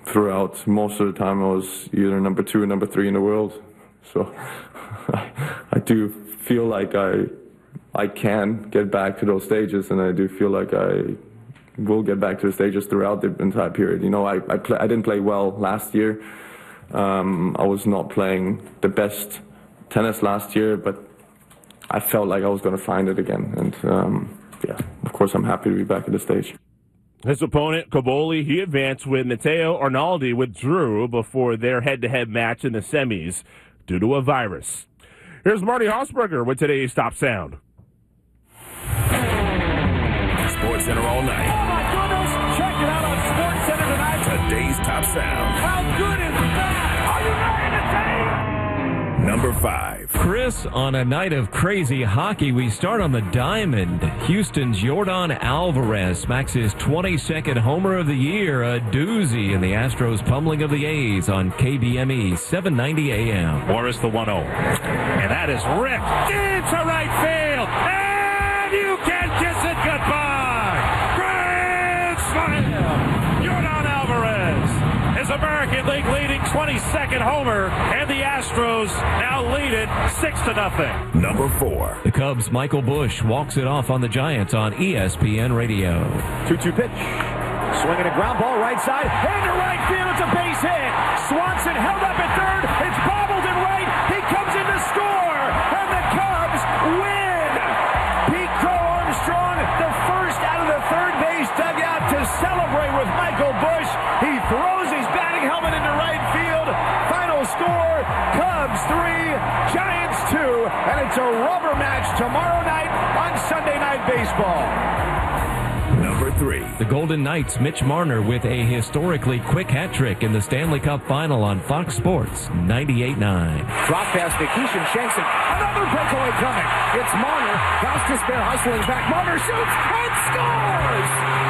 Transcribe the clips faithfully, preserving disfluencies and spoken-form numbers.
throughout most of the time I was either number two or number three in the world. So I do feel like I I can get back to those stages, and I do feel like I will get back to the stages throughout the entire period. You know, I I, play, I didn't play well last year. Um, I was not playing the best tennis last year, but I felt like I was going to find it again. And um, yeah, of course, I'm happy to be back at the stage. His opponent, Cobolli, he advanced with Matteo Arnaldi withdrew before their head-to-head match in the semis due to a virus. Here's Marty Hausberger with today's Top Sound. Sports Center all night. Oh, my goodness. Check it out on Sports Center tonight. Today's Top Sound. How good is that? Are you ready to take? Number five. Chris, on a night of crazy hockey, we start on the diamond. Houston's Jordan Alvarez smacks his twenty-second homer of the year, a doozy in the Astros pummeling of the A's on K B M E seven ninety A M. Morris the one oh. And that is ripped into right field. And you can kiss it goodbye. Grand slam. Jordan Alvarez, his American League leading twenty-second homer, and the Astros now lead it six to nothing. Number four. The Cubs' Michael Busch walks it off on the Giants on E S P N Radio. two two pitch. Swinging a ground ball right side. Into right field. It's a base hit. Swanson held up at third. It's bobbled in right. He comes in to score. And the Cubs win. Pete Crow Armstrong, the first out of the third base dugout to celebrate with Michael Busch. He throws his batting helmet into right field. Final score, Cubs three, Giants two. And it's a rubber match tomorrow night on Sunday Night Baseball. Number three. The Golden Knights' Mitch Marner with a historically quick hat trick in the Stanley Cup Final on Fox Sports ninety-eight nine. Drop pass to Keishan Shanks. Another breakaway coming. It's Marner. Gostisbehere hustling back. Marner shoots and scores!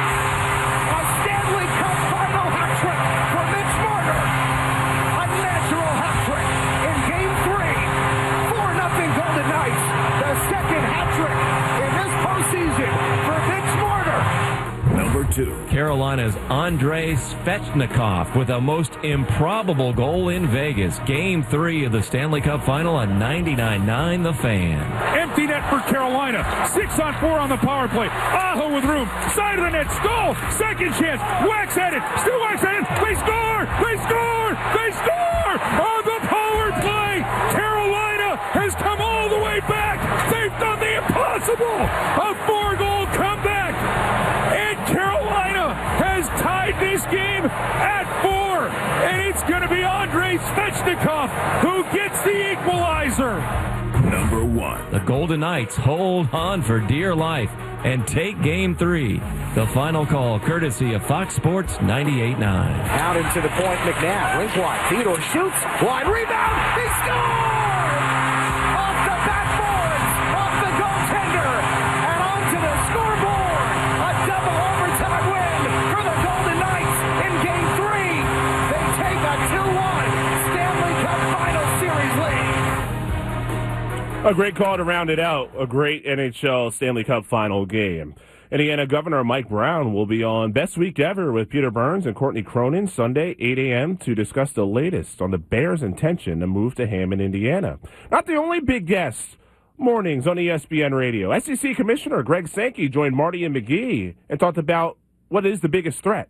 A Stanley Cup Final hat trick for Mitch Marner. A natural hat trick in Game three. four nothing Golden Knights. The second hat trick in this postseason for Mitch Marner. Number two. Carolina's Andrei Svechnikov with a most improbable goal in Vegas. Game three of the Stanley Cup Final on ninety-nine nine The Fan. Empty net for Carolina. Six on four on the power play. Aho with room. Side of the net. Stoll. Second chance. Wax at it. Still Wax at it. They score. They score. They score. On the power play. Carolina has come all the way back. They've done the impossible. A four-goal comeback. And Carolina has tied this game at four. And it's going to be Andrei Svechnikov who gets the equalizer. Number one. The Golden Knights hold on for dear life and take game three. The final call courtesy of Fox Sports ninety-eight nine. Out into the point, McNabb. Rink wide. Theodore shoots. Wide rebound. He scores! Off the backboards. Off the goaltender. And onto the scoreboard. A double overtime win for the Golden Knights in Game three. They take a two one Stanley Cup Final Series lead. A great call to round it out. A great N H L Stanley Cup Final game. Indiana Governor Mike Brown will be on Best Week Ever with Peter Burns and Courtney Cronin Sunday, eight a.m. to discuss the latest on the Bears' intention to move to Hammond, Indiana. Not the only big guest. Mornings on E S P N Radio. S E C Commissioner Greg Sankey joined Marty and McGee and talked about what is the biggest threat.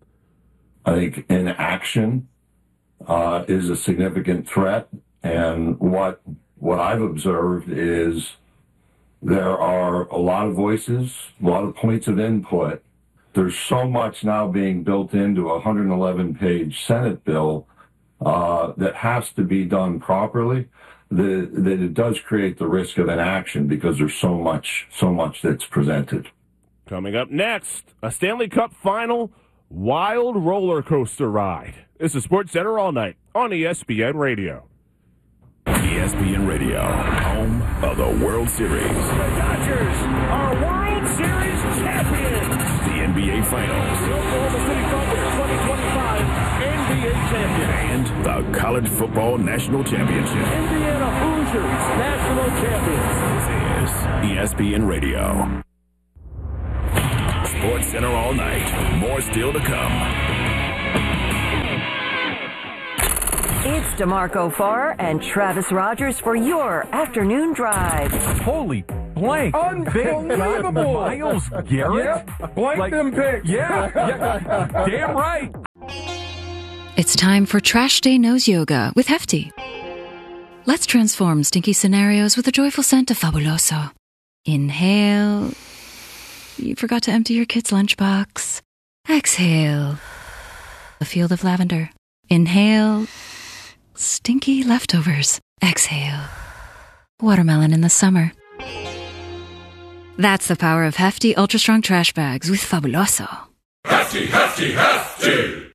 I think inaction uh, is a significant threat, and what what I've observed is there are a lot of voices, a lot of points of input. There's so much now being built into a one hundred eleven page Senate bill uh, that has to be done properly, that, that it does create the risk of inaction because there's so much, so much that's presented. Coming up next, a Stanley Cup Final wild roller coaster ride. This is Sports Center all night on E S P N Radio. E S P N Radio, home of the World Series. The Dodgers are World Series champions. The N B A Finals. The Oklahoma City Thunder twenty twenty-five N B A champions. And the College Football National Championship. Indiana Hoosiers national champions. This is E S P N Radio. Sports Center all night. More still to come. It's DeMarco Farr and Travis Rogers for your afternoon drive. Holy blank. Unbelievable. Myles Garrett? Yep. Blank Like, them picks. Yeah, yeah, damn right. It's time for Trash Day Nose Yoga with Hefty. Let's transform stinky scenarios with a joyful scent of Fabuloso. Inhale. You forgot to empty your kid's lunchbox. Exhale. A field of lavender. Inhale. Stinky leftovers. Exhale. Watermelon in the summer. That's the power of Hefty Ultra Strong Trash Bags with Fabuloso. Hefty, hefty, hefty.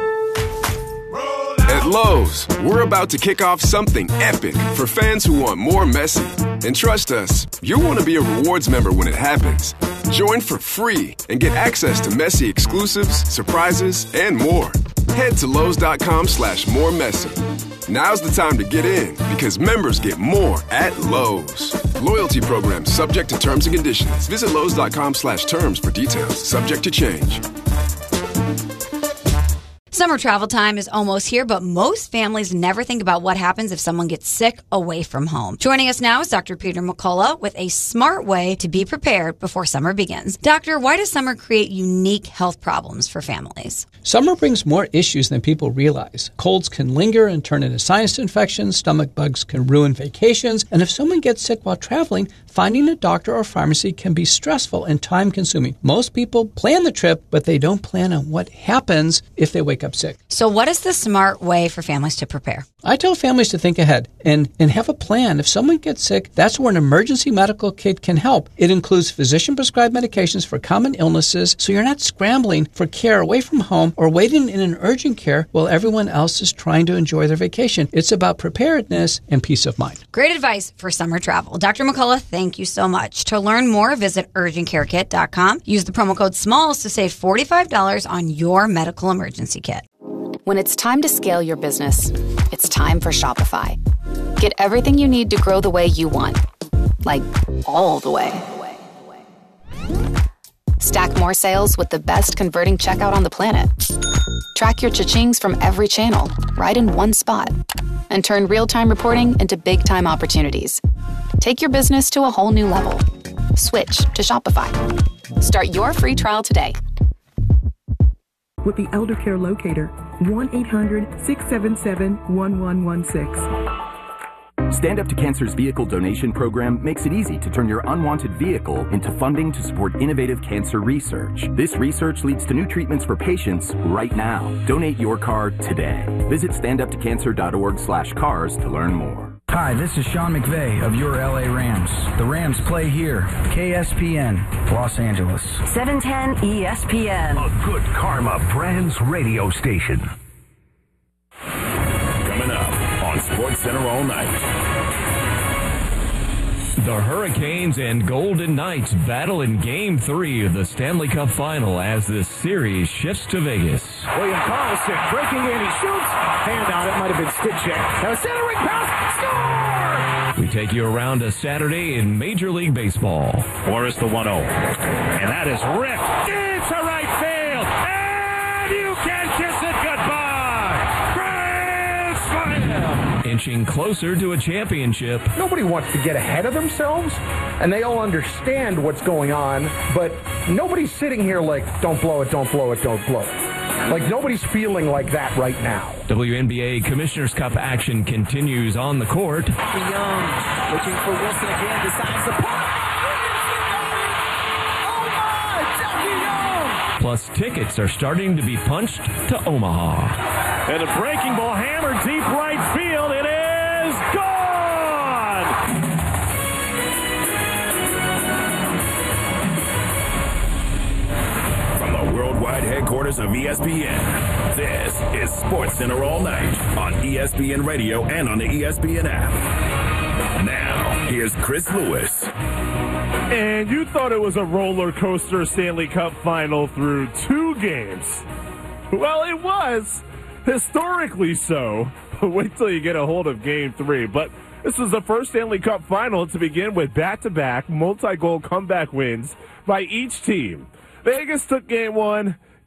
At Lowe's, we're about to kick off something epic for fans who want more messy. And trust us, you'll want to be a rewards member when it happens. Join for free and get access to messy exclusives, surprises, and more. Head to Lowe's.com slash more messy. Now's the time to get in because members get more at Lowe's. Loyalty program subject to terms and conditions. Visit Lowe's.com slash terms for details. Subject to change. Summer travel time is almost here, but most families never think about what happens if someone gets sick away from home. Joining us now is Doctor Peter McCullough with a smart way to be prepared before summer begins. Doctor, why does summer create unique health problems for families? Summer brings more issues than people realize. Colds can linger and turn into sinus infections, stomach bugs can ruin vacations, and if someone gets sick while traveling, finding a doctor or pharmacy can be stressful and time-consuming. Most people plan the trip, but they don't plan on what happens if they wake up sick. So what is the smart way for families to prepare? I tell families to think ahead and, and have a plan. If someone gets sick, that's where an emergency medical kit can help. It includes physician-prescribed medications for common illnesses, so you're not scrambling for care away from home or waiting in an urgent care while everyone else is trying to enjoy their vacation. It's about preparedness and peace of mind. Great advice for summer travel. Doctor McCullough, thank you so much. To learn more, visit urgent care kit dot com. Use the promo code SMALLS to save forty-five dollars on your medical emergency kit. When it's time to scale your business, it's time for Shopify. Get everything you need to grow the way you want. Like, all the way. Stack more sales with the best converting checkout on the planet. Track your cha-chings from every channel, right in one spot. And turn real-time reporting into big-time opportunities. Take your business to a whole new level. Switch to Shopify. Start your free trial today. With the Elder Care Locator, one eight hundred, six seven seven, one one one six. Stand Up to Cancer's vehicle donation program makes it easy to turn your unwanted vehicle into funding to support innovative cancer research. This research leads to new treatments for patients right now. Donate your car today. Visit stand up to cancer dot org slash cars to learn more. Hi, this is Sean McVay of your L A Rams. The Rams play here, K S P N, Los Angeles. seven ten E S P N. A good karma brands radio station. Coming up on Sports Center all night. The Hurricanes and Golden Knights battle in Game three of the Stanley Cup Final as the series shifts to Vegas. William Karlsson breaking in, he shoots. Hand out, it might have been Stitchek. Now a centering pass, score! We take you around a Saturday in Major League Baseball. Boris the one oh. And that is ripped into right field. And you can kiss it goodbye. Grand slam! Inching closer to a championship. Nobody wants to get ahead of themselves, and they all understand what's going on, but nobody's sitting here like, don't blow it, don't blow it, don't blow it. Like, nobody's feeling like that right now. W N B A Commissioner's Cup action continues on the court. Young looking for Wilson again, decides to pop. Plus, tickets are starting to be punched to Omaha. And a breaking ball hammered deep right field. It is gone! From the worldwide headquarters of E S P N, this is Sports Center all night on E S P N Radio and on the E S P N app. Now, here's Chris Lewis. And you thought it was a roller coaster Stanley Cup final through two games. Well, it was. Historically so. Wait till you get a hold of Game three. But this was the first Stanley Cup final to begin with back-to-back multi-goal comeback wins by each team. Vegas took Game one.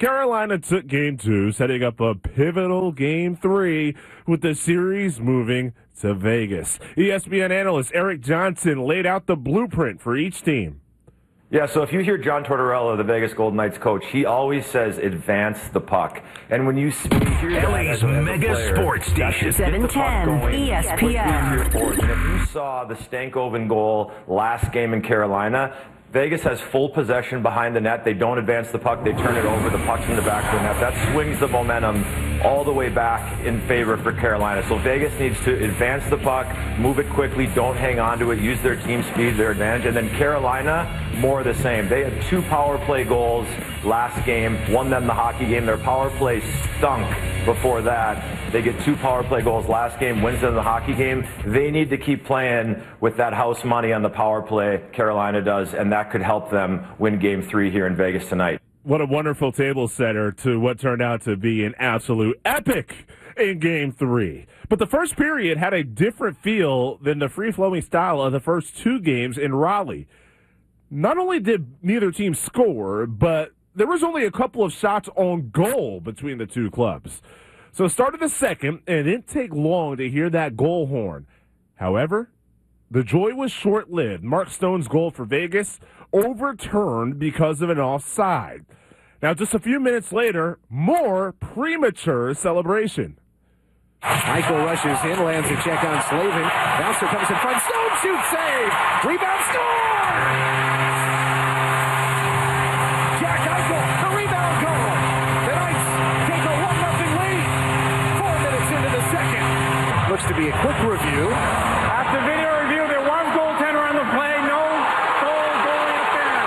Carolina took game two, setting up a pivotal game three with the series moving to Vegas. E S P N analyst Eric Johnson laid out the blueprint for each team. Yeah, so if you hear John Tortorella, the Vegas Golden Knights coach, he always says advance the puck. And when you, when you hear L A's that as a, as a mega player, sports station. seven ten E S P N. And if you saw the Stankoven goal last game in Carolina, Vegas has full possession behind the net. They don't advance the puck. They turn it over. The puck's in the back of the net. That swings the momentum all the way back in favor for Carolina. So Vegas needs to advance the puck, move it quickly, don't hang on to it, use their team speed, their advantage. And then Carolina, more of the same. They had two power play goals last game, won them the hockey game. Their power play stunk before that. They get two power play goals last game, wins them the hockey game. They need to keep playing with that house money on the power play, Carolina does, and that could help them win game three here in Vegas tonight. What a wonderful table setter to what turned out to be an absolute epic in game three. But the first period had a different feel than the free-flowing style of the first two games in Raleigh. Not only did neither team score, but there was only a couple of shots on goal between the two clubs. So it started the second, and it didn't take long to hear that goal horn. However, the joy was short-lived. Mark Stone's goal for Vegas overturned because of an offside. Now, just a few minutes later, more premature celebration. Eichel rushes in, lands a check on Slavin. Bouncer comes in front. Stone shoots, save. Rebound, score! Jack Eichel, the rebound goal. The Knights take a one nothing lead. Four minutes into the second. Looks to be a quick review. After video review, there was goaltender on the play. No goal going up there.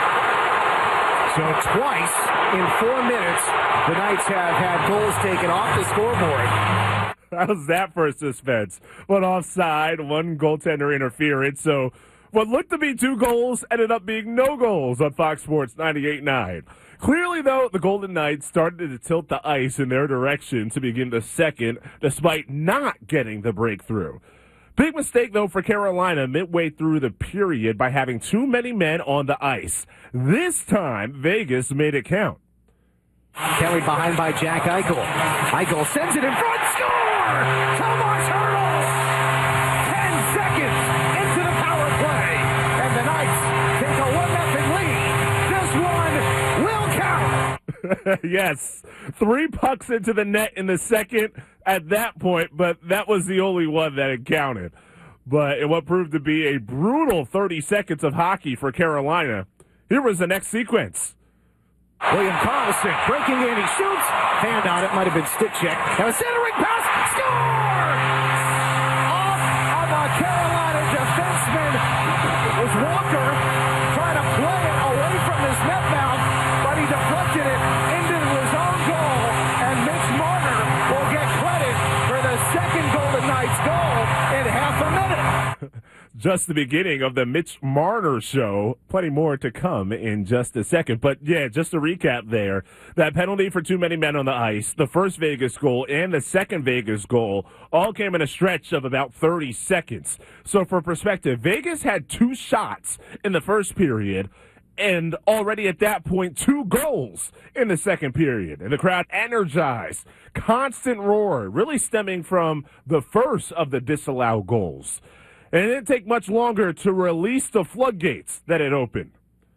So twice in four minutes, the Knights have had goals taken off the scoreboard. How's that for suspense? One offside, one goaltender interference. So what looked to be two goals ended up being no goals on Fox Sports ninety-eight nine. Clearly, though, the Golden Knights started to tilt the ice in their direction to begin the second, despite not getting the breakthrough. Big mistake, though, for Carolina midway through the period by having too many men on the ice. This time, Vegas made it count. Carried behind by Jack Eichel. Eichel sends it in front. Score! Tomas Hertl! Ten seconds into the power play. And the Knights take a one nothing lead. This one will count. Yes. Three pucks into the net in the second at that point, but that was the only one that had counted. But in what proved to be a brutal thirty seconds of hockey for Carolina, here was the next sequence. William Karlsson breaking in, he shoots. Hand on it, might have been stick check. Now a centering pass, score! Off of a Carolina defenseman. It was Walker trying to play it away from his net mount, but he deflected it into his own goal, and Mitch Marner will get credit for the second Golden Knights goal in half a minute. Just the beginning of the Mitch Marner show. Plenty more to come in just a second. But, yeah, just to recap there, that penalty for too many men on the ice, the first Vegas goal and the second Vegas goal all came in a stretch of about thirty seconds. So, for perspective, Vegas had two shots in the first period, and already at that point, two goals in the second period. And the crowd energized. Constant roar, really stemming from the first of the disallowed goals. And it didn't take much longer to release the floodgates that had opened.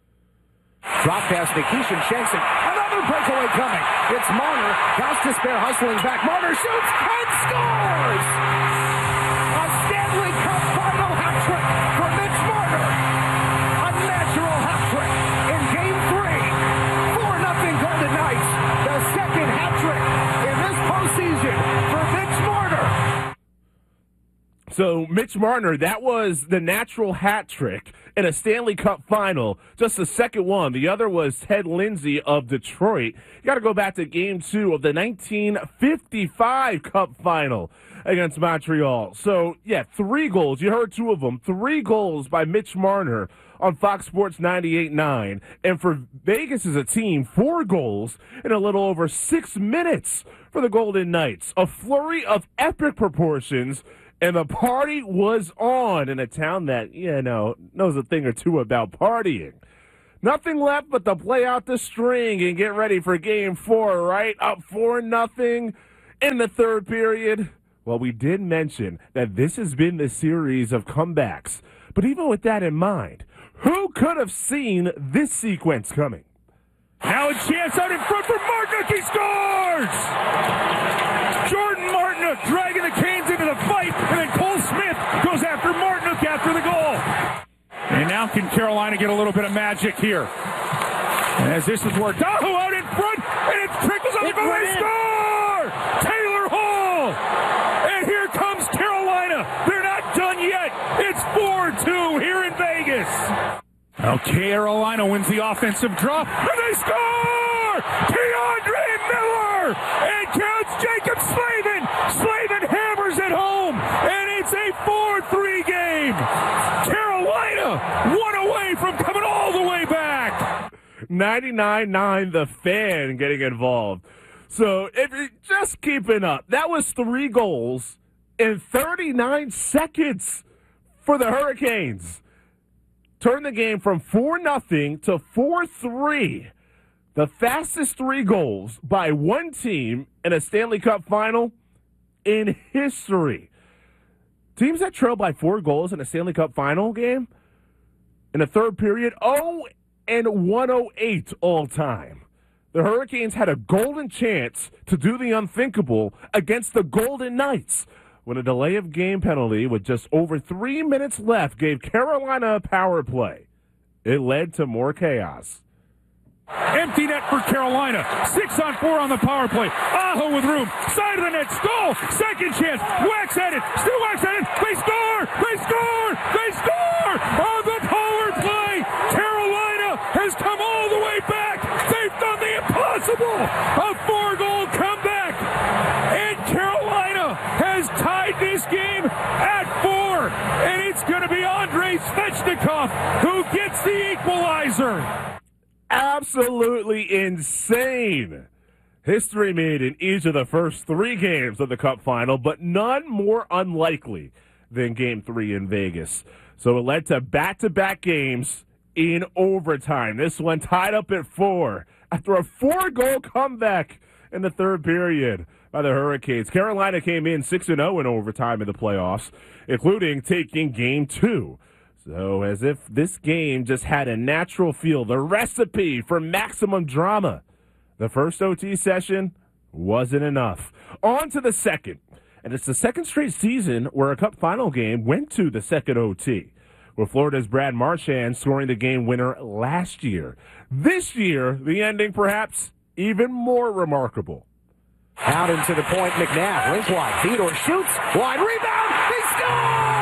Drop pass, Nikishin Shenson. Another breakaway coming. It's Marner. Gostisbehere hustling back. Marner shoots and scores! A Stanley Cup final hat trick for Mitch Marner. A natural hat trick in game three. four nothing Golden Knights. The second hat trick in this postseason for Mitch Marner. So, Mitch Marner, that was the natural hat trick in a Stanley Cup final. Just the second one. The other was Ted Lindsay of Detroit. You got to go back to game two of the nineteen fifty-five Cup final against Montreal. So, yeah, three goals. You heard two of them. Three goals by Mitch Marner on Fox Sports ninety-eight nine. And for Vegas as a team, four goals in a little over six minutes for the Golden Knights. A flurry of epic proportions. And the party was on in a town that, you know, knows a thing or two about partying. Nothing left but to play out the string and get ready for game four, right? Up four nothing in the third period. Well, we did mention that this has been the series of comebacks. But even with that in mind, who could have seen this sequence coming? Now a chance out in front for Martinook. He scores! Jordan Martinook dragging the Canes into the fight, and then Cole Smith goes after Martinook after the goal. And now can Carolina get a little bit of magic here? As this is where Dahu out in front, and it trickles on the goal. They score! Taylor Hall! And here comes Carolina. They're not done yet. It's four two here in Vegas. Now Carolina wins the offensive draw, and they score! DeAndre Miller! And counts Jacob Slavin! Slavin hammers it home, and it's a four three game. Carolina one away from coming all the way back. ninety-nine nine The Fan getting involved. So if you're just keeping up, that was three goals in thirty-nine seconds for the Hurricanes. Turned the game from four nothing to four three. The fastest three goals by one team in a Stanley Cup final in history. Teams that trail by four goals in a Stanley Cup final game in the third period, oh and one oh eight all time. The Hurricanes had a golden chance to do the unthinkable against the Golden Knights when a delay of game penalty with just over three minutes left gave Carolina a power play. It led to more chaos. Empty net for Carolina. Six on four on the power play. Aho with room. Side of the net. Skull. Second chance. Wax at it. Still Wax at it. They score. They score. They score. On the power play. Carolina has come all the way back. They've done the impossible. A four-goal comeback. And Carolina has tied this game at four. And it's going to be Andrei Svechnikov who gets the equalizer. Absolutely insane. History made in each of the first three games of the Cup final, but none more unlikely than Game three in Vegas. So it led to back-to-back games in overtime. This one tied up at four after a four-goal comeback in the third period by the Hurricanes. Carolina came in six and oh in overtime in the playoffs, including taking Game two. So as if this game just had a natural feel, the recipe for maximum drama. The first O T session wasn't enough. On to the second. And it's the second straight season where a Cup final game went to the second O T, with Florida's Brad Marchand scoring the game winner last year. This year, the ending perhaps even more remarkable. Out into the point, McNabb, link wide. Theodore shoots, wide rebound, they score!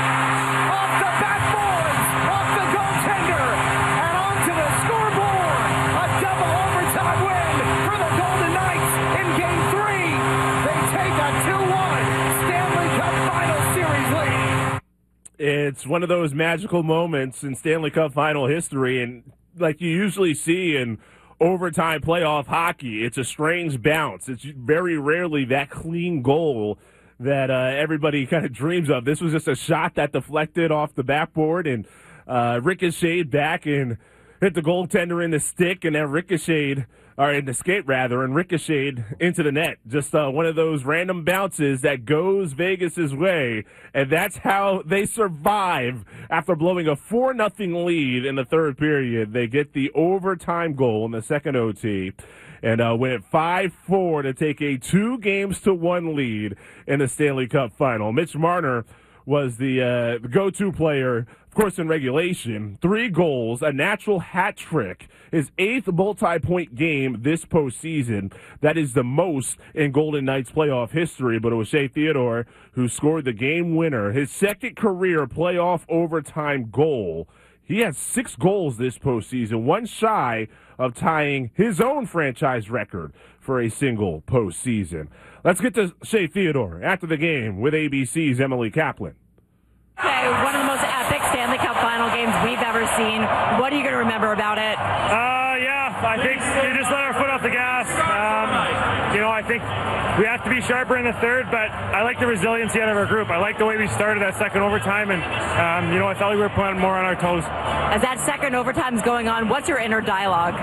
Off the backboards, off the goaltender, and onto the scoreboard. A double overtime win for the Golden Knights in Game three. They take a two one Stanley Cup Final Series lead. It's one of those magical moments in Stanley Cup final history, and like you usually see in overtime playoff hockey, it's a strange bounce. It's very rarely that clean goal that uh, everybody kind of dreams of. This was just a shot that deflected off the backboard and uh, ricocheted back and hit the goaltender in the stick, and then ricocheted, or in the skate rather, and ricocheted into the net. Just uh, one of those random bounces that goes Vegas's way, and that's how they survive after blowing a four nothing lead in the third period. They get the overtime goal in the second O T and uh, win it five four to take a two games to one lead in the Stanley Cup final. Mitch Marner was the, uh, the go-to player, of course, in regulation. Three goals, a natural hat trick, his eighth multi-point game this postseason. That is the most in Golden Knights playoff history, but it was Shea Theodore who scored the game winner, his second career playoff overtime goal. He has six goals this postseason, one shy of tying his own franchise record for a single postseason. Let's get to Shea Theodore after the game with A B C's Emily Kaplan. Okay, one of the most epic Stanley Cup final games we've ever seen. What are you going to remember about it? Uh, yeah, I think you just let our foot off the gas. Um, you know, I think we have to be sharper in the third, but I like the resiliency out of our group. I like the way we started that second overtime, and, um, you know, I thought we were playing more on our toes. As that second overtime's going on, what's your inner dialogue?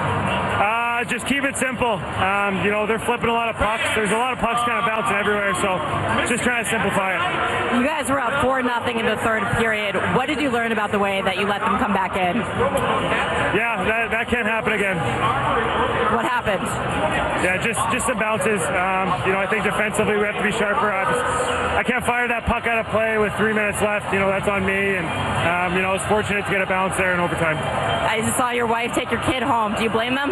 Uh, just keep it simple. Um, you know, they're flipping a lot of pucks. There's a lot of pucks kind of bouncing everywhere, so just trying to simplify it. You guys were up four nothing in the third period. What did you learn about the way that you let them come back in? Yeah, that, that can't happen again. What happened? Yeah, just just some bounces. Um, you know, I think defensively we have to be sharper. I, just, I can't fire that puck out of play with three minutes left. You know, that's on me. And, um, you know, I was fortunate to get a bounce there in overtime. I just saw your wife take your kid home. Do you blame them?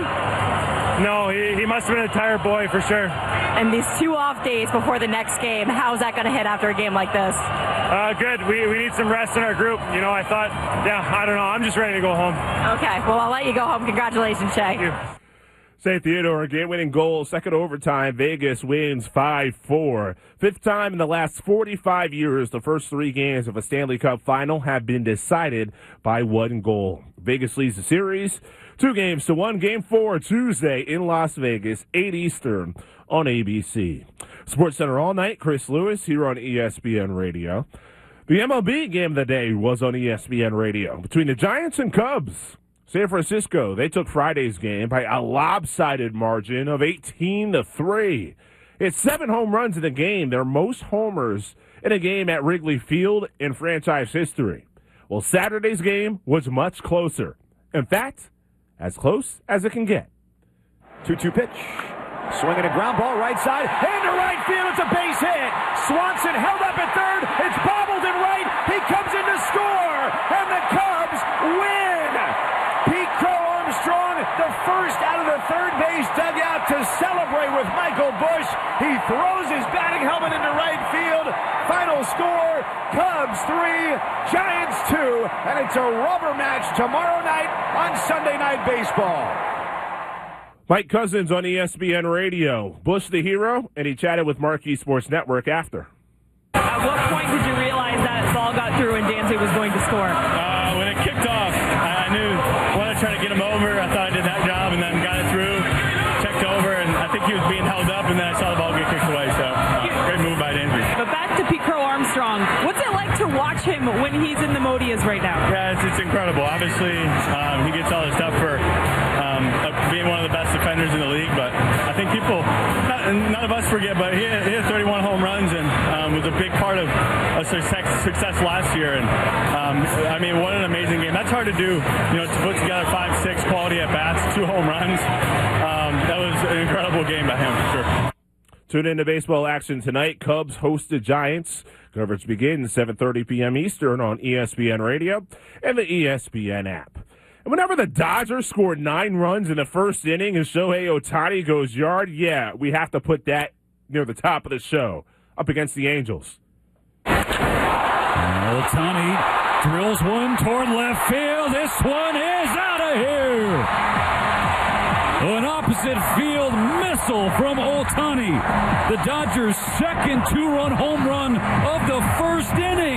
No, he, he must have been a tired boy for sure. And these two off days before the next game, how's that going to hit after a game like this? Uh, good. We, we need some rest in our group. You know, I thought, yeah, I don't know. I'm just ready to go home. Okay, well, I'll let you go home. Congratulations, Shay. Thank you. Saint Theodore, game-winning goal, second overtime. Vegas wins five four. Fifth time in the last forty-five years, the first three games of a Stanley Cup final have been decided by one goal. Vegas leads the series two games to one. Game four Tuesday in Las Vegas, eight Eastern on A B C. Sports Center all night. Chris Lewis here on E S P N Radio. The M L B game of the day was on E S P N Radio between the Giants and Cubs. San Francisco, they took Friday's game by a lopsided margin of eighteen to three. It's seven home runs in the game, their most homers in a game at Wrigley Field in franchise history. Well, Saturday's game was much closer. In fact, as close as it can get. two two pitch. Swinging a ground ball right side. Into right field. It's a base hit. Swanson held up at third. It's bobbled in right. He comes in to score. And the Cubs win. Pete Crow Armstrong, the first out of the third base dugout to celebrate with Michael Busch. He throws his batting helmet into right field. Final score, Cubs three, Giants two. And it's a rubber match tomorrow night on Sunday Night Baseball. Mike Cousins on E S P N Radio. Busch the hero, and he chatted with Marquee Sports Network after. At what point did you realize that ball got through and Dansby was going to score? Uh, when it kicked off, I knew I wanted to try to get him over. I thought I did that job, and then got it through, checked over, and I think he was being held up, and then I saw the ball get kicked away. So uh, great move by Dansby. But back to Pete Crow Armstrong. What's it like to watch him when he's in the Modias right now? Yeah, it's, it's incredible. Obviously, um, he gets all this stuff for um, being one of the best defenders in the league, but I think people, not, none of us forget, but he had, he had thirty-one home runs and um, was a big part of a success, success last year. And um, I mean, what an amazing game. That's hard to do, you know, to put together five, six quality at bats, two home runs. Um, that was an incredible game by him for sure. Tune in to baseball action tonight. Cubs host the Giants. Coverage begins seven thirty p.m. Eastern on E S P N Radio and the E S P N app. And whenever the Dodgers scored nine runs in the first inning and Shohei Ohtani goes yard, yeah, we have to put that near the top of the show, up against the Angels. Ohtani drills one toward left field. This one is out of here. An opposite field missile from Ohtani. The Dodgers' second two-run home run of the first inning.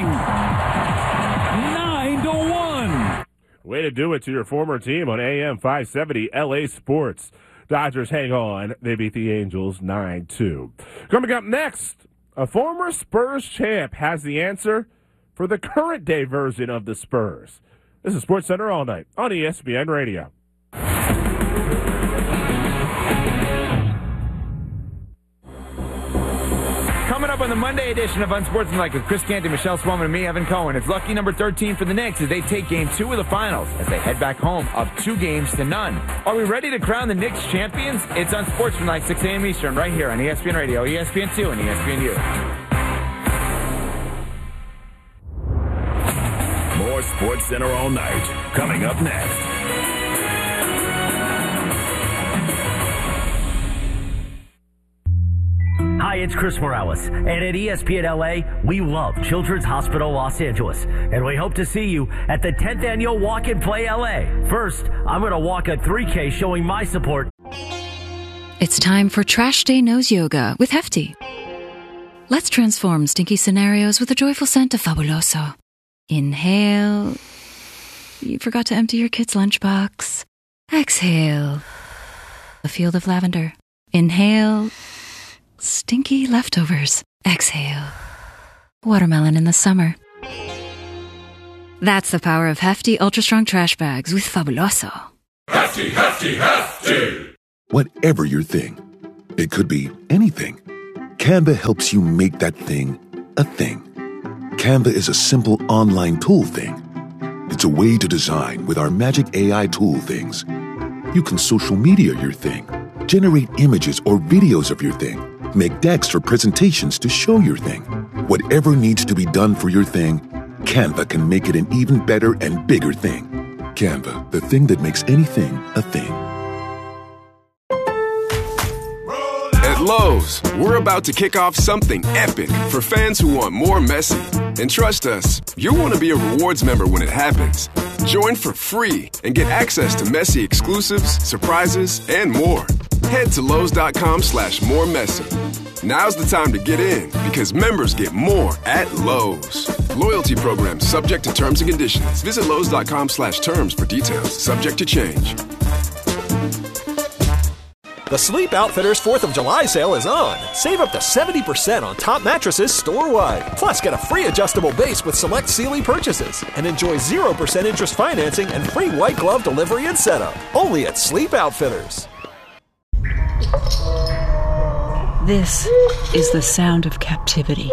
Nine to one. Way to do it to your former team on A M five seventy L A Sports. Dodgers hang on. They beat the Angels nine two. Coming up next, a former Spurs champ has the answer for the current day version of the Spurs. This is Sports Center all night on E S P N Radio. Coming up on the Monday edition of Unsportsmanlike with Chris Canty, Michelle Swellman, and me, Evan Cohen. It's lucky number thirteen for the Knicks as they take game two of the finals as they head back home up two games to none. Are we ready to crown the Knicks champions? It's Unsportsmanlike, six a.m. Eastern, right here on E S P N Radio, E S P N two, and E S P N U. More Sports Center all night. Coming up next. Hi, it's Chris Morales, and at E S P N L A, we love Children's Hospital Los Angeles, and we hope to see you at the tenth Annual Walk and Play L A. First, I'm going to walk a three K showing my support. It's time for Trash Day Knows Yoga with Hefty. Let's transform stinky scenarios with a joyful scent of Fabuloso. Inhale. You forgot to empty your kid's lunchbox. Exhale. A field of lavender. Inhale, stinky leftovers. Exhale, watermelon in the summer. That's the power of hefty, ultra-strong trash bags with Fabuloso. Hefty, hefty, hefty! Whatever your thing, it could be anything. Canva helps you make that thing a thing. Canva is a simple online tool thing. It's a way to design with our magic A I tool things. You can social media your thing, generate images or videos of your thing, make decks or presentations to show your thing. Whatever needs to be done for your thing, Canva can make it an even better and bigger thing. Canva, the thing that makes anything a thing. At Lowe's, we're about to kick off something epic for fans who want more Messi. And trust us, you'll want to be a rewards member when it happens. Join for free and get access to Messi exclusives, surprises, and more. Head to Lowe's.com slash more Messi. Now's the time to get in because members get more at Lowe's. Loyalty program subject to terms and conditions. Visit Lowe's.com slash terms for details. Subject to change. The Sleep Outfitters fourth of July sale is on. Save up to seventy percent on top mattresses store-wide. Plus, get a free adjustable base with select Sealy purchases. And enjoy zero percent interest financing and free white glove delivery and setup. Only at Sleep Outfitters. This is the sound of captivity.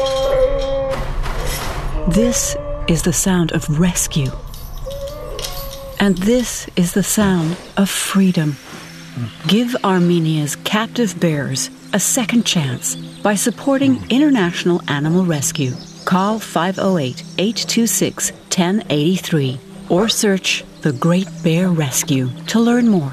This is the sound of rescue. And this is the sound of freedom. Give Armenia's captive bears a second chance by supporting International Animal Rescue. Call five oh eight, eight two six, one oh eight three or search The Great Bear Rescue to learn more.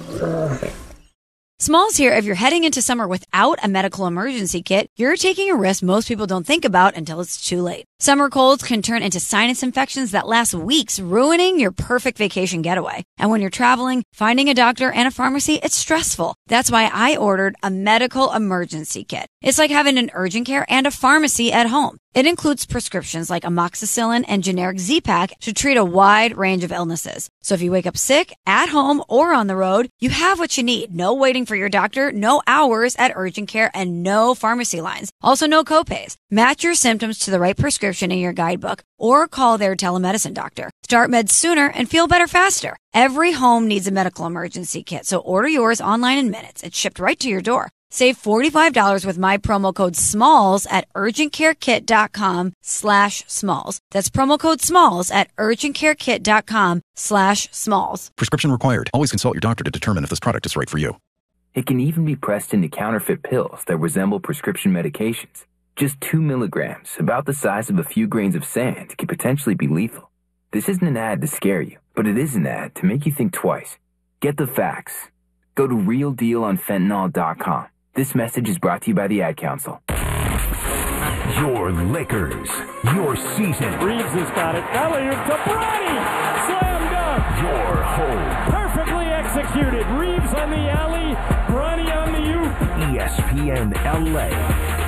Smalls here. If you're heading into summer without a medical emergency kit, you're taking a risk most people don't think about until it's too late. Summer colds can turn into sinus infections that last weeks, ruining your perfect vacation getaway. And when you're traveling, finding a doctor and a pharmacy, it's stressful. That's why I ordered a medical emergency kit. It's like having an urgent care and a pharmacy at home. It includes prescriptions like amoxicillin and generic Z-Pak to treat a wide range of illnesses. So if you wake up sick, at home, or on the road, you have what you need. No waiting for your doctor, no hours at urgent care, and no pharmacy lines. Also no copays. Match your symptoms to the right prescription in your guidebook or call their telemedicine doctor. Start meds sooner and feel better faster. Every home needs a medical emergency kit, so order yours online in minutes. It's shipped right to your door. Save forty-five dollars with my promo code SMALLS at urgentcarekit.com slash SMALLS. That's promo code SMALLS at urgentcarekit.com slash SMALLS. Prescription required. Always consult your doctor to determine if this product is right for you. It can even be pressed into counterfeit pills that resemble prescription medications. Just two milligrams, about the size of a few grains of sand, can potentially be lethal. This isn't an ad to scare you, but it is an ad to make you think twice. Get the facts. Go to real deal on fentanyl dot com. This message is brought to you by the Ad Council. Your Lakers, your season. Reeves has got it. Alley-oop to Bronny. Slam dunk. Your home. Perfectly executed. Reeves on the alley. Bronny on the oop. E S P N L A.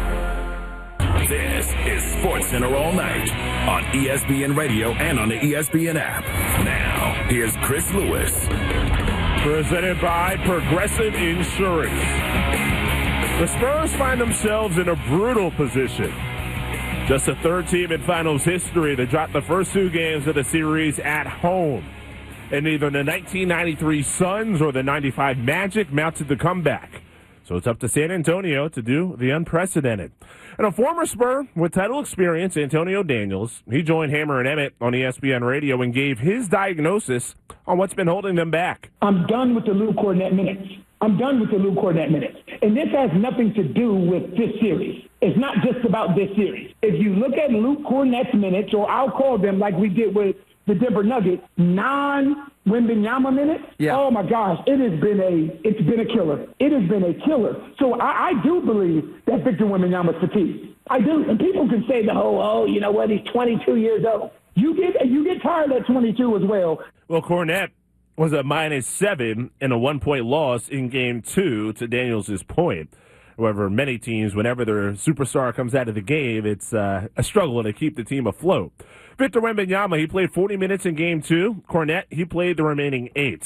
This is Sports Center all night on E S P N Radio and on the E S P N app. Now, here's Chris Lewis. Presented by Progressive Insurance. The Spurs find themselves in a brutal position. Just the third team in finals history to drop the first two games of the series at home. And neither the nineteen ninety-three Suns or the ninety-five Magic mounted the comeback. So it's up to San Antonio to do the unprecedented. And a former Spur with title experience, Antonio Daniels, he joined Hammer and Emmett on E S P N Radio and gave his diagnosis on what's been holding them back. I'm done with the Luke Cornett minutes. I'm done with the Luke Cornett minutes. And this has nothing to do with this series. It's not just about this series. If you look at Luke Cornett's minutes, or I'll call them like we did with the Denver Nuggets, non-Wembanyama minutes, yeah. Oh my gosh, it has been a it's been a killer. It has been a killer. So I, I do believe that Victor Wembanyama's fatigued. I do. And people can say the whole, oh, you know what, he's twenty-two years old. You get you get tired at twenty-two as well. Well, Cornett was a minus seven in a one-point loss in game two, to Daniels' point. However, many teams, whenever their superstar comes out of the game, it's uh, a struggle to keep the team afloat. Victor Wembanyama, he played forty minutes in game two. Cornett, he played the remaining eight.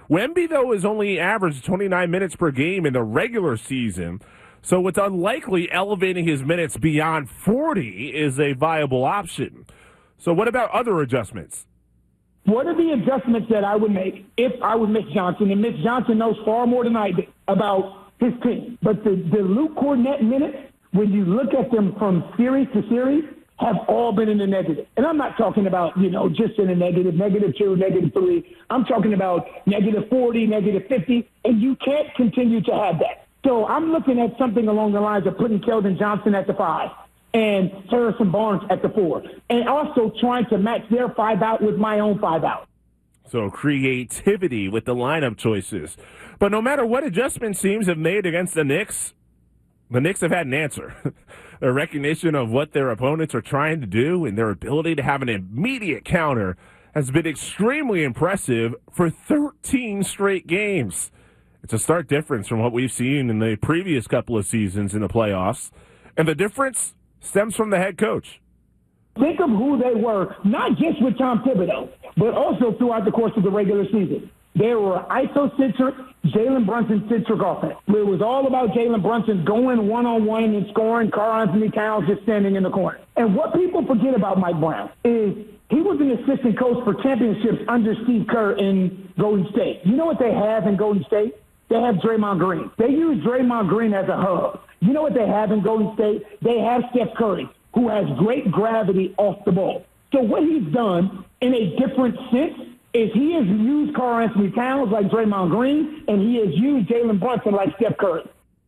Wemby, though, has only averaged twenty-nine minutes per game in the regular season, so it's unlikely elevating his minutes beyond forty is a viable option. So what about other adjustments? What are the adjustments that I would make if I was Mitch Johnson? And Mitch Johnson knows far more than I do about his team. But the, the Luke Kornet minutes, when you look at them from series to series, have all been in the negative. And I'm not talking about, you know, just in the negative, negative two, negative three. I'm talking about negative forty, negative fifty, and you can't continue to have that. So I'm looking at something along the lines of putting Keldon Johnson at the five and Harrison Barnes at the four, and also trying to match their five out with my own five out. So creativity with the lineup choices. But no matter what adjustments teams have made against the Knicks, the Knicks have had an answer. A recognition of what their opponents are trying to do and their ability to have an immediate counter has been extremely impressive for thirteen straight games. It's a stark difference from what we've seen in the previous couple of seasons in the playoffs. And the difference stems from the head coach. Think of who they were, not just with Tom Thibodeau, but also throughout the course of the regular season. They were isocentric, Jalen Brunson-centric offense. It was all about Jalen Brunson going one-on-one and scoring, Karl-Anthony Towns just standing in the corner. And what people forget about Mike Brown is he was an assistant coach for championships under Steve Kerr in Golden State. You know what they have in Golden State? They have Draymond Green. They use Draymond Green as a hub. You know what they have in Golden State? They have Steph Curry, who has great gravity off the ball. So what he's done in a different sense is he has used Karl-Anthony Towns like Draymond Green, and he has used Jalen Brunson like Steph Curry.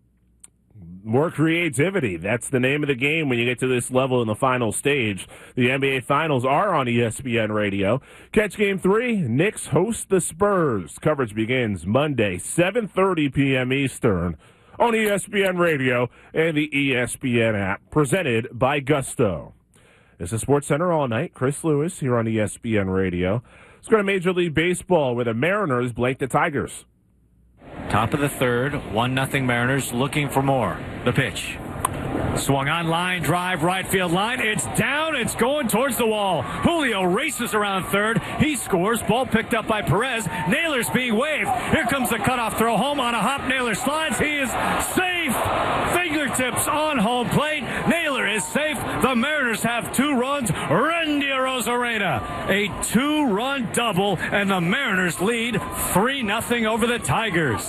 More creativity. That's the name of the game when you get to this level in the final stage. The N B A Finals are on E S P N Radio. Catch Game three. Knicks host the Spurs. Coverage begins Monday, seven thirty p.m. Eastern on E S P N Radio and the E S P N app. Presented by Gusto. This is SportsCenter all night. Chris Lewis here on E S P N Radio. Let's go to Major League Baseball where the Mariners blank the Tigers. Top of the third, one nothing Mariners looking for more. The pitch. Swung on line, drive, right field line. It's down. It's going towards the wall. Julio races around third. He scores. Ball picked up by Perez. Naylor's being waved. Here comes the cutoff throw home on a hop. Naylor slides. He is safe. Fingertips on home plate. Naylor is safe. The Mariners have two runs. Randy Arozarena, a two-run double, and the Mariners lead three nothing over the Tigers.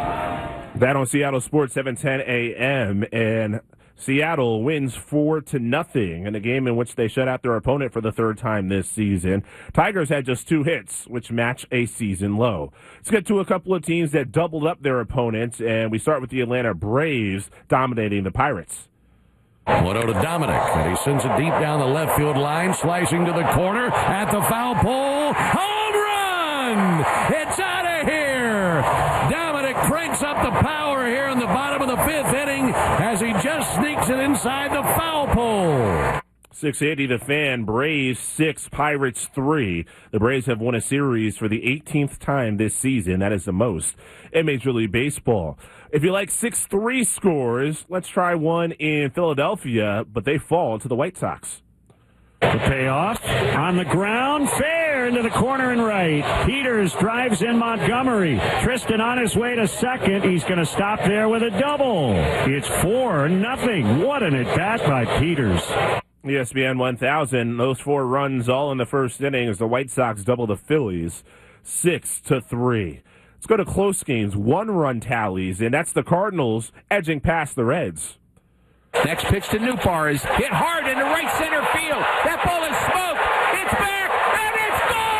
That on Seattle Sports, seven ten a.m. and Seattle wins four to nothing in a game in which they shut out their opponent for the third time this season. Tigers had just two hits, which match a season low. Let's get to a couple of teams that doubled up their opponents, and we start with the Atlanta Braves dominating the Pirates. one oh to Dominic, and he sends it deep down the left field line, slicing to the corner at the foul pole. Home run! It's out of here! Dominic cranks up the power here in the bottom of the fifth inning as he just sneaks it inside the foul pole. six eighty The Fan, Braves six, Pirates three. The Braves have won a series for the eighteenth time this season. That is the most in Major League Baseball. If you like six three scores, let's try one in Philadelphia, but they fall to the White Sox. The payoff on the ground, fair into the corner and right. Peters drives in Montgomery. Tristan on his way to second. He's going to stop there with a double. It's four nothing. What an at-bat by Peters. E S P N one thousand, those four runs all in the first inning as the White Sox double the Phillies, six to three. Let's go to close games, one-run tallies, and that's the Cardinals edging past the Reds. Next pitch to Nootbaar is hit hard into right center field. That ball is smoked. It's back, and it's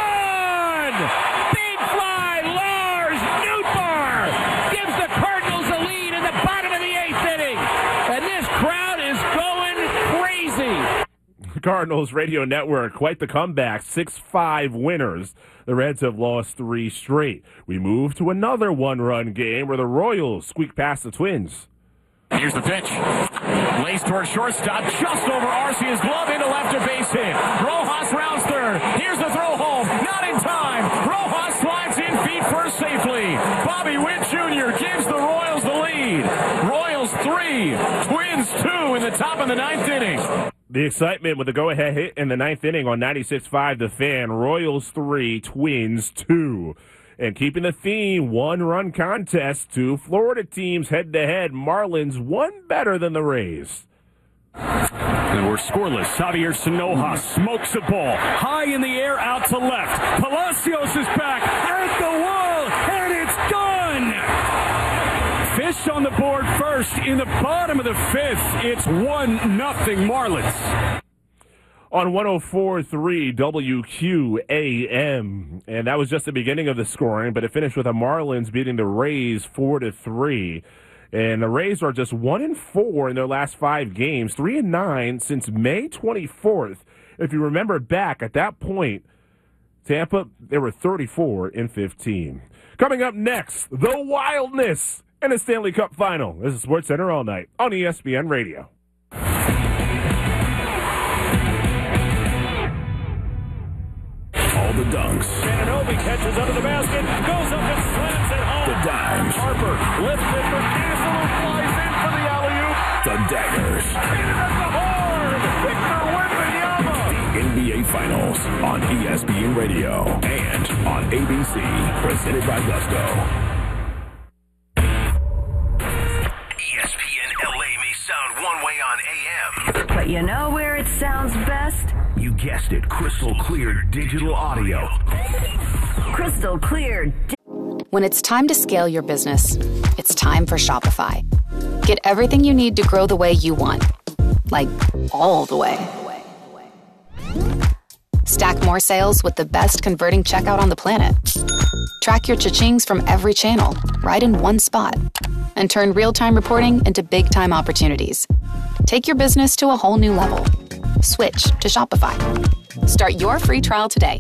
gone! Big fly, Lars Nootbaar gives the Cardinals a lead in the bottom of the eighth inning. And this crowd is going crazy. Cardinals Radio Network, quite the comeback, six five winners. The Reds have lost three straight. We move to another one-run game where the Royals squeak past the Twins. Here's the pitch. Lays toward shortstop, just over Arcia's glove into left, a base hit. Rojas rounds third. Here's the throw home. Not in time. Rojas slides in feet first safely. Bobby Witt Junior gives the Royals the lead. Royals three, Twins two in the top of the ninth inning. The excitement with the go-ahead hit in the ninth inning on ninety-six point five The Fan. Royals three, Twins two. And keeping the theme, one-run contest, two Florida teams head-to-head. Marlins one better than the Rays. And we're scoreless. Javier Sanoja smokes the ball high in the air out to left. Palacios is back at the wall, and it's done. Fish on the board first in the bottom of the fifth. It's one nothing Marlins. On one oh four point three W Q A M. And that was just the beginning of the scoring, but it finished with the Marlins beating the Rays four to three. And the Rays are just one and four in their last five games, three and nine since May twenty-fourth. If you remember back at that point, Tampa, they were thirty-four and fifteen. Coming up next, the wildness and the Stanley Cup Final. This is Sports Center All Night on E S P N Radio. All the dunks. Ananobi catches under the basket, goes up and slams it home. The dimes. Harper lifts it for Campbell, who flies in for the alley-oop. The daggers. Hit it at the horn. Victor Wembanyama. The N B A Finals on E S P N Radio and on A B C. Presented by Gusto. E S P N L A may sound one way on A M. But you know where it sounds best? You guessed it, crystal clear digital audio. Crystal clear. Di- when it's time to scale your business, it's time for Shopify. Get everything you need to grow the way you want. Like, all the way. Stack more sales with the best converting checkout on the planet. Track your cha-chings from every channel, right in one spot. And turn real-time reporting into big-time opportunities. Take your business to a whole new level. Switch to Shopify. Start your free trial today.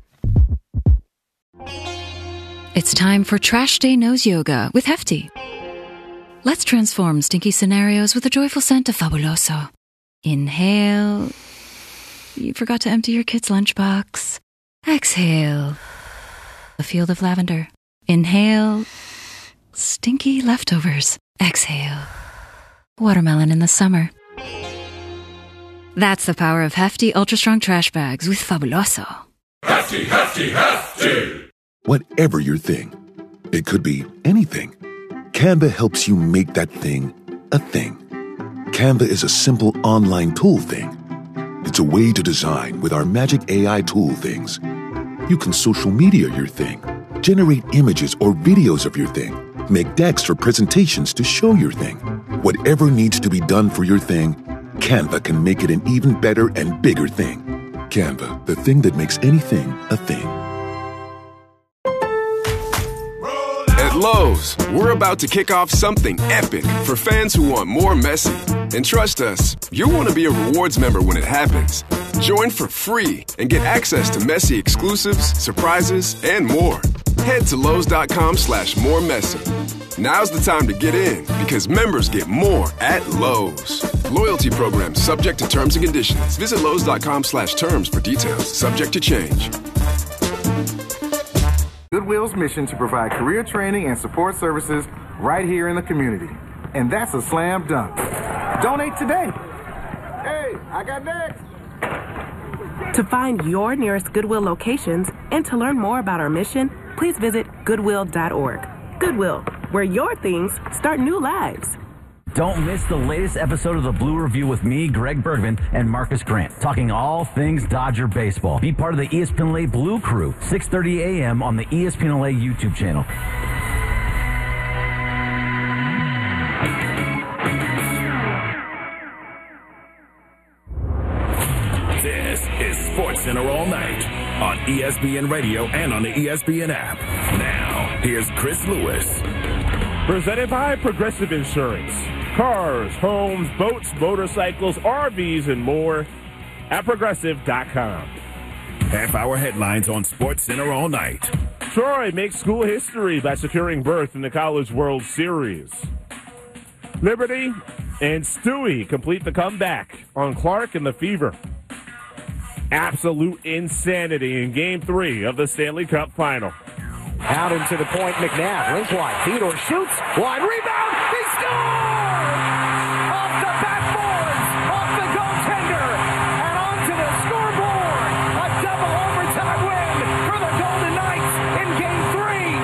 It's time for Trash Day Nose Yoga with Hefty. Let's transform stinky scenarios with a joyful scent of Fabuloso. Inhale. You forgot to empty your kid's lunchbox. Exhale. A field of lavender. Inhale. Stinky leftovers. Exhale. Watermelon in the summer. That's the power of Hefty Ultra Strong Trash Bags with Fabuloso. Hefty, hefty, hefty! Whatever your thing, it could be anything. Canva helps you make that thing a thing. Canva is a simple online tool thing. It's a way to design with our magic A I tool things. You can social media your thing, generate images or videos of your thing, make decks or presentations to show your thing. Whatever needs to be done for your thing, Canva can make it an even better and bigger thing. Canva, the thing that makes anything a thing. At Lowe's, we're about to kick off something epic for fans who want more messy. And trust us, you'll want to be a rewards member when it happens. Join for free and get access to messy exclusives, surprises, and more. Head to Lowe's.com slash more messy. Now's the time to get in because members get more at Lowe's. Loyalty program subject to terms and conditions. Visit Lowe's.com slash terms for details. Subject to change. Goodwill's mission to provide career training and support services right here in the community. And that's a slam dunk. Donate today. Hey, I got next. To find your nearest Goodwill locations and to learn more about our mission, please visit goodwill dot org. Goodwill, where your things start new lives. Don't miss the latest episode of the Blue Review with me, Greg Bergman, and Marcus Grant, talking all things Dodger baseball. Be part of the E S P N L A Blue Crew, six thirty a.m. on the E S P N L A YouTube channel. This is SportsCenter All Night on E S P N Radio and on the E S P N app. Now, here's Chris Lewis. Presented by Progressive Insurance. Cars, homes, boats, motorcycles, R Vs, and more at Progressive dot com. Half-hour headlines on SportsCenter All Night. Troy makes school history by securing berth in the College World Series. Liberty and Stewie complete the comeback on Clark and the Fever. Absolute insanity in Game three of the Stanley Cup Final. Out into the point, McNabb, link wide, Theodore shoots, wide rebound, they score! Off the backboards, off the goaltender, and onto the scoreboard! A double overtime win for the Golden Knights in Game three!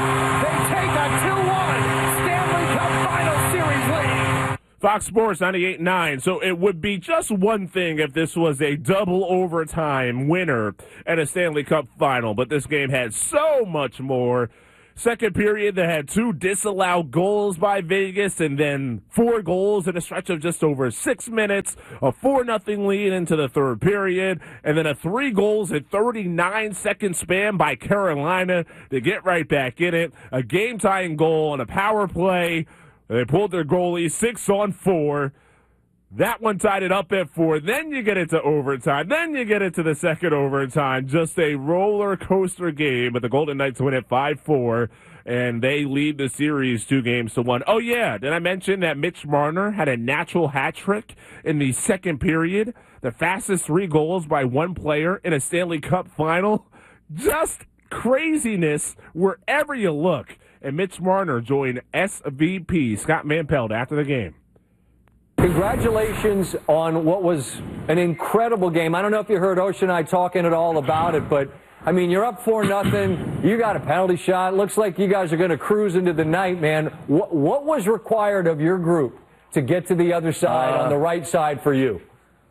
Fox Sports ninety-eight point nine. So it would be just one thing if this was a double overtime winner at a Stanley Cup final, but this game had so much more. Second period, they had two disallowed goals by Vegas, and then four goals in a stretch of just over six minutes, a four nothing lead into the third period, and then a three goals in thirty-nine second span by Carolina to get right back in it, a game-tying goal on a power play. They pulled their goalie six on four. That one tied it up at four. Then you get into overtime. Then you get into the second overtime. Just a roller coaster game. But the Golden Knights win it five four, and they lead the series two games to one. Oh, yeah. Did I mention that Mitch Marner had a natural hat trick in the second period? The fastest three goals by one player in a Stanley Cup final? Just craziness wherever you look. And Mitch Marner joined S V P Scott Manpeld after the game. Congratulations on what was an incredible game. I don't know if you heard Ocean and I talking at all about it, but, I mean, you're up four nothing. You got a penalty shot. Looks like you guys are going to cruise into the night, man. What, what was required of your group to get to the other side, uh, on the right side for you?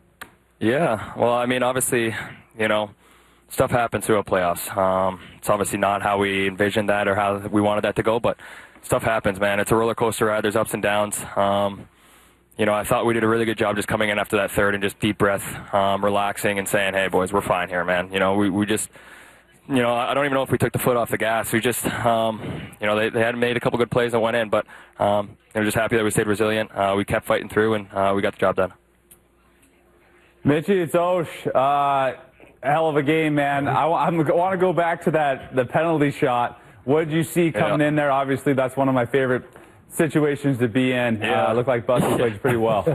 Yeah, well, I mean, obviously, you know, stuff happens throughout playoffs. Um, it's obviously not how we envisioned that or how we wanted that to go, but stuff happens, man. It's a roller coaster ride. There's ups and downs. Um, you know, I thought we did a really good job just coming in after that third and just deep breath, um, relaxing and saying, hey, boys, we're fine here, man. You know, we, we just, you know, I don't even know if we took the foot off the gas. We just, um, you know, they, they had made a couple good plays that went in, but um, they were just happy that we stayed resilient. Uh, we kept fighting through, and uh, we got the job done. Mitchie, it's Osh. Uh, hell of a game, man. I, I want to go back to that the penalty shot. What did you see coming yeah. in there? Obviously, that's one of my favorite situations to be in. Yeah. Uh, looked like Bussy played pretty well.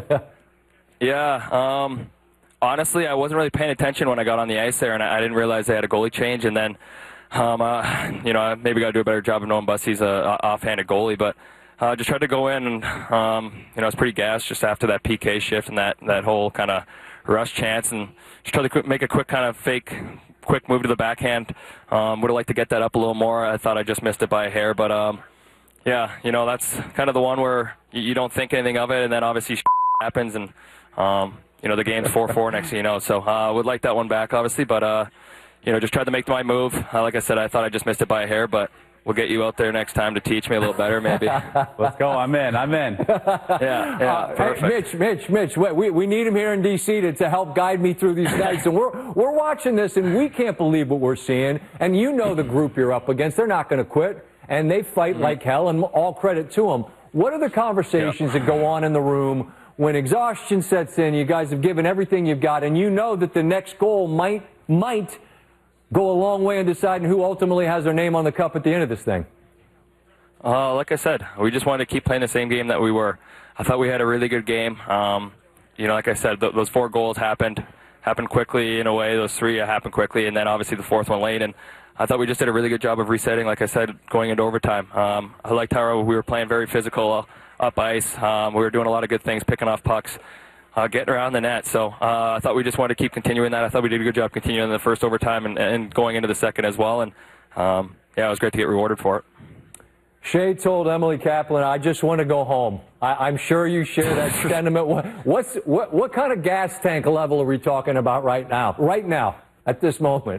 Yeah. Um, honestly, I wasn't really paying attention when I got on the ice there, and I, I didn't realize they had a goalie change. And then, um, uh, you know, I maybe got to do a better job of knowing Bussy's a, a offhanded goalie, but uh, just tried to go in, and um, you know, I was pretty gassed just after that P K shift and that that whole kind of rush chance, and just tried to make a quick kind of fake. Quick move to the backhand. Um, would have liked to get that up a little more. I thought I just missed it by a hair, but um, yeah, you know, that's kind of the one where you, you don't think anything of it, and then obviously happens, and um, you know, the game's four four next thing you know. So I uh, would like that one back, obviously, but uh, you know, just tried to make my move. Uh, like I said, I thought I just missed it by a hair, but we'll get you out there next time to teach me a little better, maybe. Let's go. I'm in. I'm in. yeah, yeah, uh, perfect. Hey, Mitch, Mitch, Mitch, we, we need him here in D C to, to help guide me through these nights. And we're, we're watching this, and we can't believe what we're seeing. And you know the group you're up against. They're not going to quit. And they fight mm-hmm. like hell, and all credit to them. What are the conversations yeah. that go on in the room when exhaustion sets in? You guys have given everything you've got, and you know that the next goal might might go a long way in deciding who ultimately has their name on the cup at the end of this thing. Uh, like I said, we just wanted to keep playing the same game that we were. I thought we had a really good game. Um, you know, like I said, th- those four goals happened happened quickly in a way. Those three happened quickly, and then obviously the fourth one late. And I thought we just did a really good job of resetting, like I said, going into overtime. Um, I liked how we were playing very physical uh, up ice. Um, we were doing a lot of good things, picking off pucks, uh, getting around the net. So uh, I thought we just wanted to keep continuing that. I thought we did a good job continuing in the first overtime and, and going into the second as well. And um, yeah, it was great to get rewarded for it. Shea told Emily Kaplan, I just want to go home. I, I'm sure you share that sentiment. What, what's, what, what kind of gas tank level are we talking about right now? Right now, at this moment?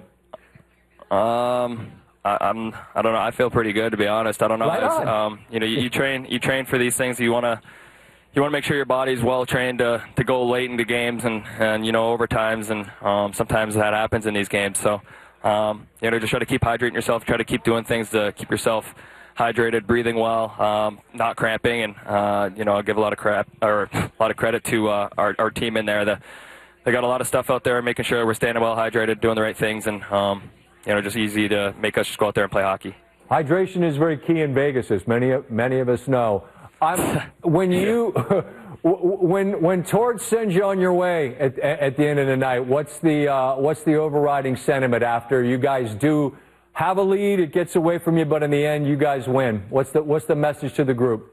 Um, I, I'm, I don't know. I feel pretty good, to be honest. I don't know. Right on. Um, you know, you, you train, you train for these things. You want to, you want to make sure your body's well trained to, to go late into games and, and, you know, overtimes. And, um, sometimes that happens in these games. So, um, you know, just try to keep hydrating yourself, try to keep doing things to keep yourself hydrated, breathing well, um, not cramping. And, uh, you know, I'll give a lot of crap or a lot of credit to, uh, our, our team in there. The, they got a lot of stuff out there, making sure we're staying well hydrated, doing the right things. And, um, you know, just easy to make us just go out there and play hockey. Hydration is very key in Vegas, as many many of us know. I'm, when you, when when Torch sends you on your way at, at the end of the night, what's the uh, what's the overriding sentiment after you guys do have a lead? It gets away from you, but in the end, you guys win. What's the what's the message to the group?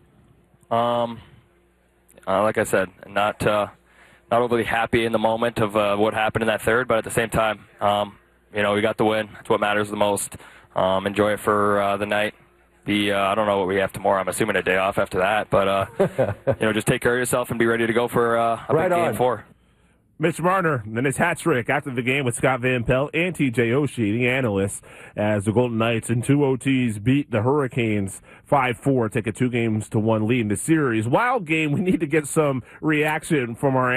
Um, uh, like I said, not uh, not overly happy in the moment of uh, what happened in that third, but at the same time, um. You know, we got the win. That's what matters the most. Um, enjoy it for uh, the night. be, uh, I don't know what we have tomorrow. I'm assuming a day off after that. But, uh, you know, just take care of yourself and be ready to go for uh, a Right big on. game four. Mitch Marner and his hat trick after the game with Scott Van Pelt and T J Oshie, the analysts, as the Golden Knights in two O Ts beat the Hurricanes five four, take a two games to one lead in the series. Wild game. We need to get some reaction from our